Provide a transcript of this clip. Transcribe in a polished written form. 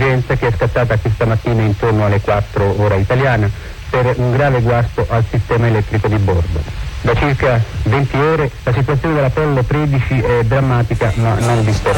un'emergenza che è scattata questa mattina intorno alle 4 ora italiana per un grave guasto al sistema elettrico di bordo. Da circa 20 ore la situazione dell'Apollo 13 è drammatica ma non disperata.